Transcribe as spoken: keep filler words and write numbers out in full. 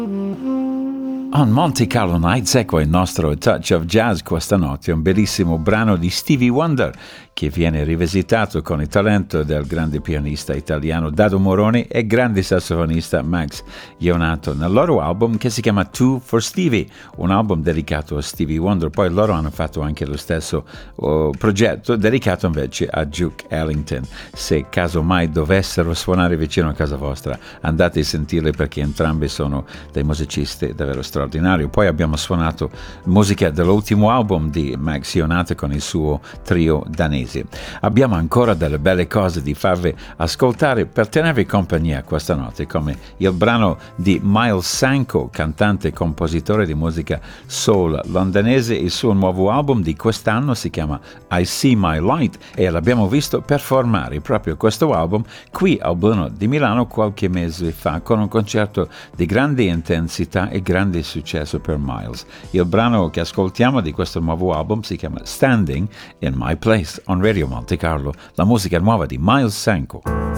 On Monte Carlo Nights, ecco il nostro Touch of Jazz questa notte, un bellissimo brano di Stevie Wonder che viene rivisitato con il talento del grande pianista italiano Dado Moroni e grande sassofonista Max Ionato nel loro album che si chiama Two for Stevie, un album dedicato a Stevie Wonder. Poi loro hanno fatto anche lo stesso uh, progetto dedicato invece a Duke Ellington. Se casomai dovessero suonare vicino a casa vostra, andate a sentirli perché entrambi sono dei musicisti davvero straordinari. Poi abbiamo suonato musica dell'ultimo album di Max Ionato con il suo trio danese. Abbiamo ancora delle belle cose di farvi ascoltare per tenervi compagnia questa notte, come il brano di Miles Sanko, cantante e compositore di musica soul londinese. Il suo nuovo album di quest'anno si chiama I See My Light e l'abbiamo visto performare proprio questo album qui al Bruno di Milano qualche mese fa con un concerto di grande intensità e grande successo per Miles. Il brano che ascoltiamo di questo nuovo album si chiama Standing in My Place on Radio Monte Carlo, la musica nuova di Miles Sanko.